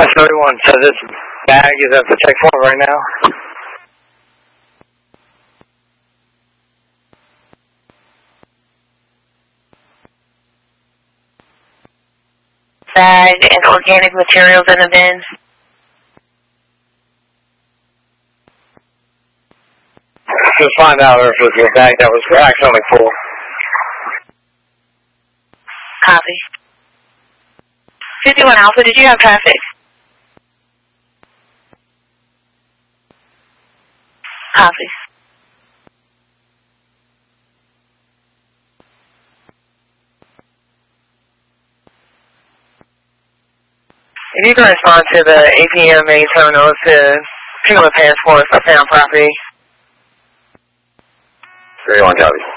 everyone, so this bag is at the checkpoint right now. Bag and organic materials in the bin. Just find out if it was a bag that was accidentally full. Copy. 51 Alpha, did you have traffic? Copy. If you can respond to the APM main terminal to pick up a passport for found property. 31 copy.